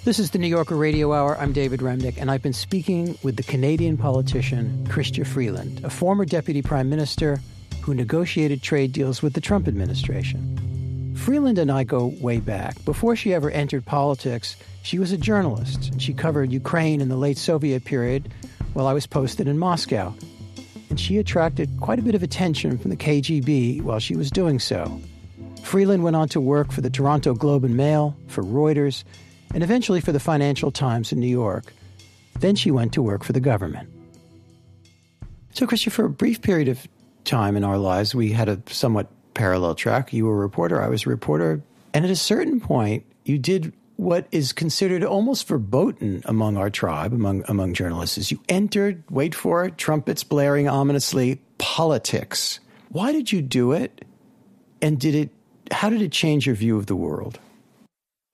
This is the New Yorker Radio Hour. I'm David Remnick, and I've been speaking with the Canadian politician Chrystia Freeland, a former deputy prime minister who negotiated trade deals with the Trump administration. Freeland and I go way back. Before she ever entered politics, she was a journalist, and she covered Ukraine in the late Soviet period while I was posted in Moscow. And she attracted quite a bit of attention from the KGB while she was doing so. Freeland went on to work for the Toronto Globe and Mail, for Reuters, and eventually for the Financial Times in New York. Then she went to work for the government. So, Chrystia, for a brief period of time in our lives, we had a somewhat parallel track. You were a reporter, I was a reporter. And at a certain point, you did what is considered almost verboten among our tribe, among journalists, is you entered, wait for it, trumpets blaring ominously, politics. Why did you do it? And how did it change your view of the world?